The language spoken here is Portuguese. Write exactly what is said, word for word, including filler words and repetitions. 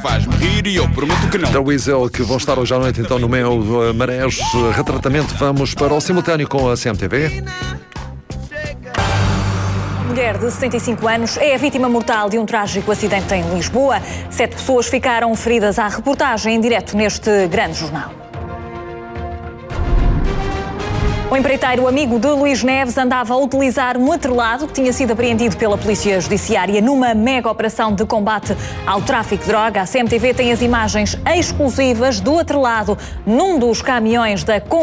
faz-me rir e eu prometo que não. Da Weasel, que vão estar hoje à noite então no meu uh, Marés. Uh, retratamento, vamos para o simultâneo com a C M T V. Mulher de setenta e cinco anos é a vítima mortal de um trágico acidente em Lisboa. Sete pessoas ficaram feridas. À reportagem em direto neste grande jornal. O empreiteiro amigo de Luís Neves andava a utilizar um atrelado que tinha sido apreendido pela Polícia Judiciária numa mega operação de combate ao tráfico de droga. A C M T V tem as imagens exclusivas do atrelado num dos caminhões da